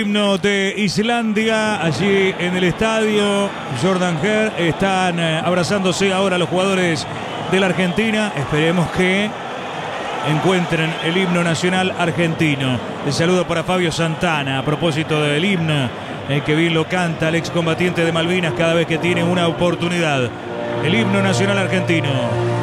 himno de Islandia allí en el estadio Jordan Hare. Están abrazándose ahora los jugadores de la Argentina. Esperemos que encuentren el himno nacional argentino. El saludo para Fabio Santana a propósito del himno, que bien lo canta el excombatiente de Malvinas cada vez que tiene una oportunidad. El himno nacional argentino.